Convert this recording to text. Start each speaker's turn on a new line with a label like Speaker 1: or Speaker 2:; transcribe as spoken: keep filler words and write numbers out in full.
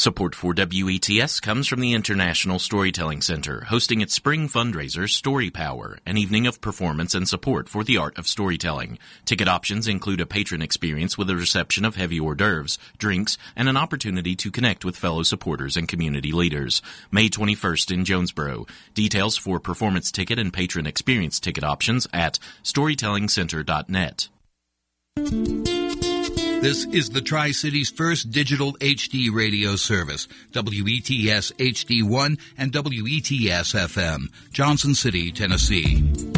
Speaker 1: Support for W E T S comes from the International Storytelling Center, hosting its spring fundraiser, Story Power, an evening of performance and support for the art of storytelling. Ticket options include a patron experience with a reception of heavy hors d'oeuvres, drinks, and an opportunity to connect with fellow supporters and community leaders. May twenty-first in Jonesboro. Details for performance ticket and patron experience ticket options at storytelling center dot net.
Speaker 2: This is the Tri-City's first digital H D radio service, W E T S H D one and W E T S F M, Johnson City, Tennessee.